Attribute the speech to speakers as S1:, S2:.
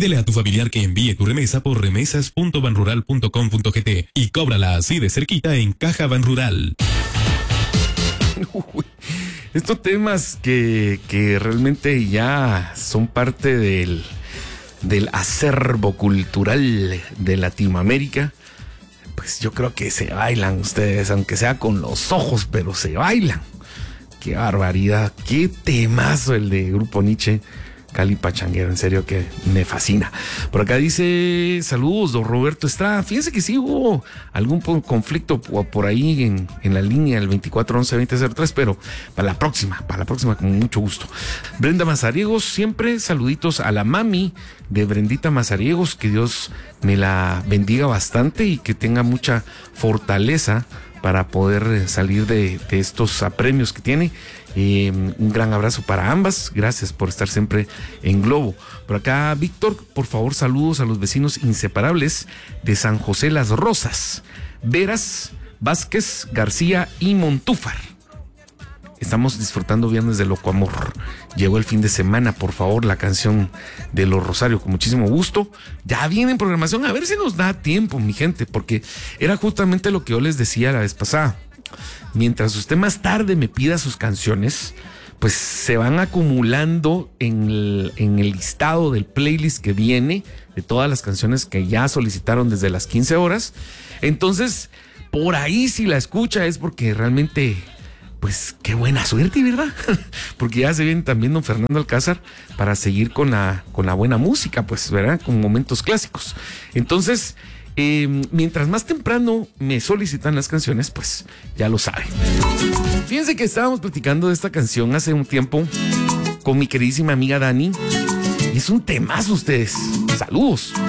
S1: Pídele a tu familiar que envíe tu remesa por remesas.banrural.com.gt y cóbrala así de cerquita en Caja Banrural.
S2: Estos temas que realmente ya son parte del acervo cultural de Latinoamérica, pues yo creo que se bailan ustedes, aunque sea con los ojos, pero se bailan. Qué barbaridad, qué temazo el de Grupo Nietzsche, Cali Pachanguero, en serio que me fascina. Por acá dice, saludos, don Roberto Estrada. Fíjense que sí hubo algún conflicto por ahí en la línea, el 2411-2003, pero para la próxima, con mucho gusto. Brenda Mazariegos, siempre saluditos a la mami de Brendita Mazariegos, que Dios me la bendiga bastante y que tenga mucha fortaleza para poder salir de estos apremios que tiene. Un gran abrazo para ambas. Gracias por estar siempre en Globo. Por acá, Víctor, por favor, saludos a los vecinos inseparables de San José Las Rosas, Veras, Vázquez, García y Montúfar. Estamos disfrutando viernes de Loco Amor. Llegó el fin de semana, por favor, la canción de Los Rosario, con muchísimo gusto. Ya viene en programación, a ver si nos da tiempo, mi gente, porque era justamente lo que yo les decía la vez pasada. Mientras usted más tarde me pida sus canciones, pues se van acumulando en el listado del playlist que viene, de todas las canciones que ya solicitaron desde las 15 horas. Entonces, por ahí si la escucha es porque realmente, pues qué buena suerte, ¿verdad? Porque ya se viene también don Fernando Alcázar para seguir con la buena música, pues, ¿verdad? Con momentos clásicos. Entonces, mientras más temprano me solicitan las canciones, pues ya lo saben. Fíjense que estábamos platicando de esta canción hace un tiempo con mi queridísima amiga Dani. Y es un temazo, ustedes. Saludos.